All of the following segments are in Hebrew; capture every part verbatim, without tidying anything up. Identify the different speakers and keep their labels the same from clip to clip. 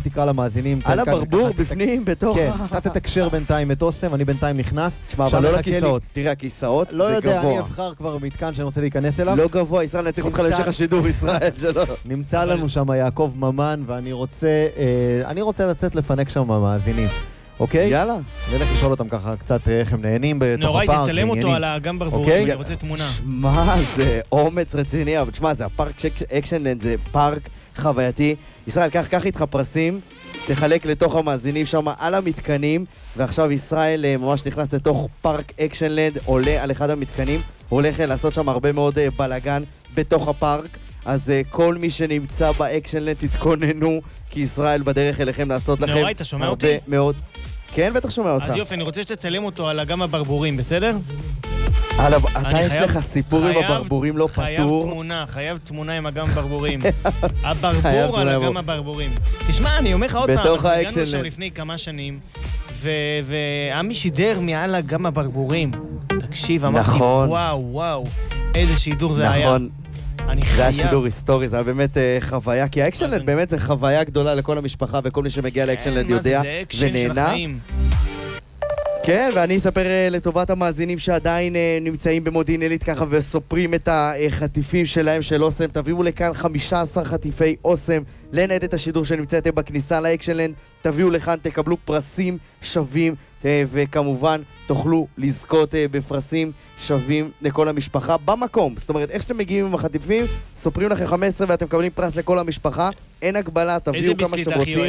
Speaker 1: תקרא למאזינים.
Speaker 2: על הברבור, בפנים, בתוך...
Speaker 1: כן, אתה תתקשר בינתיים את אוסם, אני בינתיים נכנס.
Speaker 2: תשמע, אבל לא לכיסאות. תראה, הכיסאות זה גבוה.
Speaker 1: לא יודע, אני אבחר כבר מתקן שאני רוצה להיכנס אליו.
Speaker 2: לא גבוה, ישראל, אני צריך אותך להמשך השידור, ישראל, שלא.
Speaker 1: נמצא לנו שם יעקב ממן, ואני רוצה, אני רוצה לצאת לפנק שם המאזינים. אוקיי?
Speaker 2: יאללה.
Speaker 1: נלך לשאול אותם ככה קצת איך הם נהנים בתוך הפארק.
Speaker 3: נוראי, תצלם אותו על האגם ברבורים, אני רוצה תמונה.
Speaker 2: שמע, זה אומץ רציני, אבל תשמע, זה הפארק אקשנלנד, זה פארק חווייתי. ישראל, קח, קח איתך פרסים, תחלק לתוך המאזינים שם על המתקנים, ועכשיו ישראל ממש נכנס לתוך פארק אקשנלנד, עולה על אחד המתקנים, הוא הולך לעשות שם הרבה מאוד בלגן בתוך הפארק, אז כל מי שנמצא באקשנלנד תתכוננו, כי ישראל בדרך אליכם לעשות לכם
Speaker 3: נוראי, אתה שומע אותי?
Speaker 2: הרבה מאוד... כן, בטח שומע אותך.
Speaker 3: אז יופי, אני רוצה שתצלם אותו על אגם הברבורים, בסדר?
Speaker 2: אתה יש לך סיפור עם הברבורים לא פתור.
Speaker 3: חייב תמונה, חייב תמונה עם אגם ברבורים. הברבור על אגם הברבורים. תשמע, אני אומר לך עוד פעם, אנחנו הגענו שם לפני כמה שנים, ועמי שידר מעל אגם הברבורים. תקשיב, אמרתי, וואו, וואו, איזה שידור זה היה.
Speaker 2: נכון. זה היה שידור היסטורי, זה היה באמת חוויה, כי האקשנלנד באמת זה חוויה גדולה לכל המשפחה, וכל מי שמגיע לאקשנלנד יודע ונהנה. כן, ואני אספר לטובת המאזינים שעדיין נמצאים במודיעין עילית ככה וסופרים את החטיפים שלהם של אוסם. תביאו לכאן חמישה עשר חטיפי אוסם לניידת השידור שנמצאתם בכניסה לאקשנלנד. תביאו לכאן, תקבלו פרסים שווים, וכמובן תוכלו לזכות בפרסים שווים לכל המשפחה במקום. זאת אומרת, איך שאתם מגיעים עם החטיפים, סופרים לכם חמש עשרה ואתם מקבלים פרס לכל המשפחה. אין הגבלה, תביאו כמה שאתם רוצים.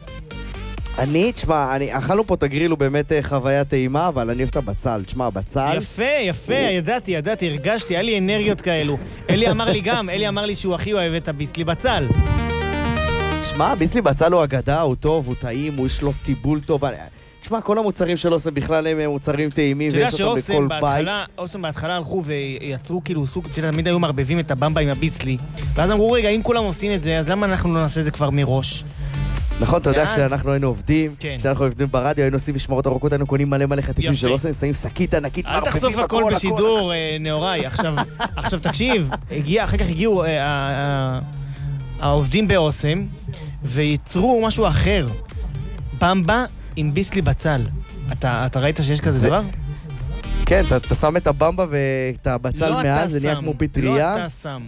Speaker 2: אני, תשמע, אני, אכלנו פה תגריל, הוא באמת חוויה טעימה, אבל אני אוהב את הבצל, תשמע, בצל...
Speaker 3: יפה, יפה, ידעתי, ידעתי, הרגשתי, היה לי אנרגיות כאלו. אלי אמר לי גם, אלי אמר לי שהוא הכי אוהב את הביסלי בצל.
Speaker 2: תשמע, ביסלי בצל הוא אגדה, הוא טוב, הוא טעים, הוא יש לו טיבול טוב. תשמע, כל המוצרים של אוסם בכלל הם מוצרים טעימים, ויש אותם בכל בית.
Speaker 3: אוסם בהתחלה הלכו ויצרו כאילו סוג, תמיד היו מערבבים את הבמבה עם הביסלי, ואז אמרו, רגע, אם כולם עושים את זה, אז למה אנחנו לא נעשה את זה כבר מראש?
Speaker 2: נכון, אתה יודע, כשאנחנו היינו עובדים, כשאנחנו עובדים ברדיו, היינו עושים משמרות ארוכות, היינו קונים מלא מלא חטיפים של אוסם, שמים שקית ענקית,
Speaker 3: אל תחשוף הכל בשידור, נאוריי. עכשיו תקשיב, אחר כך הגיעו העובדים באוסם, וייצרו משהו אחר. במבה עם ביסלי בצל. אתה ראית שיש כזה דבר?
Speaker 2: כן, אתה שם את הבמבה ואת הבצל מעל, זה נהיה כמו פטריה.
Speaker 3: לא אתה שם.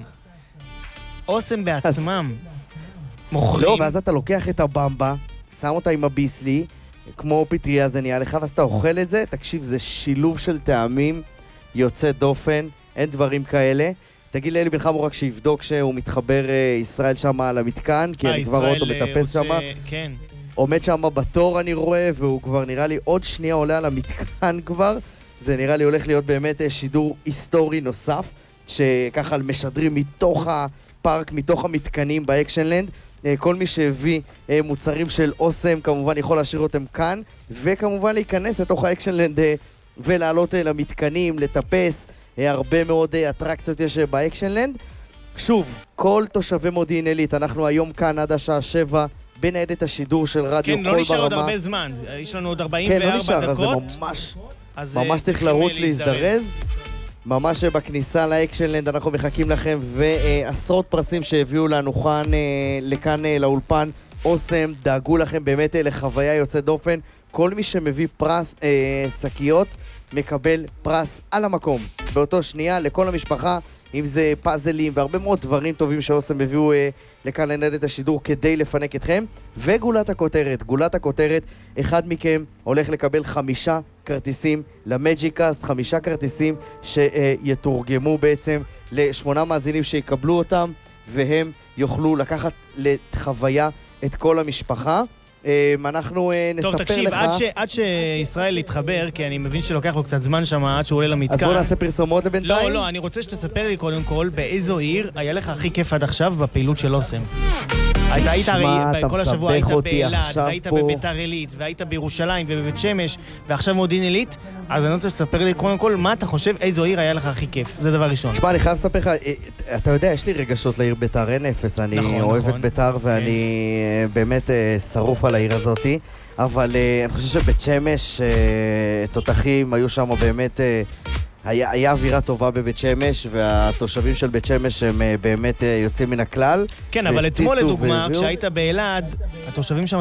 Speaker 3: אוסם בעצמם. מוכרים.
Speaker 2: לא, ואז אתה לוקח את הבמבה, שם אותה עם הביסלי, כמו פטריה זה נהיה לך, ואז אתה אוכל את זה, תקשיב, זה שילוב של טעמים יוצא דופן, אין דברים כאלה. תגיד לאלי בן חמו רק שיבדוק שהוא מתחבר ישראל שם על המתקן, כי אני כבר רואה אותו מטפס שם.
Speaker 3: כן.
Speaker 2: עומד שם בתור אני רואה, והוא כבר נראה לי עוד שנייה עולה על המתקן כבר. זה נראה לי הולך להיות באמת שידור היסטורי נוסף, שככה משדרים מתוך הפארק, מתוך המתקנים באקשנלנד. כל מי שהביא מוצרים של אוסם כמובן יכול להשאיר אותם כאן, וכמובן להיכנס לתוך האקשנלנד ולעלות למתקנים, לטפס. הרבה מאוד אטרקציות יש באקשנלנד. שוב, כל תושבי מודיעין עילית, אנחנו היום כאן עד השעה שבע בניידת השידור של רדיו
Speaker 3: כן,
Speaker 2: קול ברמה.
Speaker 3: כן, לא נשאר עוד הרבה זמן, יש לנו עוד ארבעים וארבע דקות.
Speaker 2: כן, לא נשאר, אז זה ממש, ממש צריך לרוץ להזדרז. ממש בכניסה לאקשנלנד אנחנו מחכים לכם, ועשרות פרסים שהביאו לנו כאן, לכאן לאולפן. אוסם, דאגו לכם באמת לחוויה יוצאת דופן. כל מי שמביא פרס, שקיות, מקבל פרס על המקום. באותו שנייה, לכל המשפחה, אם זה פאזלים והרבה מאוד דברים טובים שאוסם הביאו אה, לכאן לניידת השידור כדי לפנק אתכם. וגולת הכותרת, גולת הכותרת, אחד מכם הולך לקבל חמישה כרטיסים למג'יקאסט, חמישה כרטיסים שיתורגמו בעצם לשמונה מאזינים שיקבלו אותם, והם יוכלו לקחת לחוויה את כל המשפחה. אנחנו נספר לך...
Speaker 3: טוב, תקשיב, עד שישראל יתחבר, כי אני מבין שלוקח לו קצת זמן שם, עד שהוא עולה למתקן.
Speaker 2: אז בוא נעשה פרסומות לבינתיים?
Speaker 3: לא, לא, אני רוצה שתספר לי קודם כל, באיזו עיר היה לך הכי כיף עד עכשיו בפעילות של אוסם. היית הרי, כל השבוע היית באילת, והיית בביתר עילית, והיית בירושלים ובבית שמש, ועכשיו מודיעין עילית, אז אני רוצה שתספר לי קודם כל, מה אתה חושב, איזו עיר היה לך הכי כיף? זה דבר ראשון.
Speaker 2: תשמע, אני חייב לספר לך, אתה יודע, יש לי רגשות לעיר ביתר, אין אפס, אני אוהב את ביתר, ואני באמת שרוף על העיר הזאת, אבל אני חושב שבית שמש, תותחים, היו שם באמת... היה, היה אווירה טובה בבית שמש, והתושבים של בית שמש הם באמת יוצאים מן הכלל.
Speaker 3: כן, אבל אתמול לדוגמה, כשהיית באלעד, התושבים שם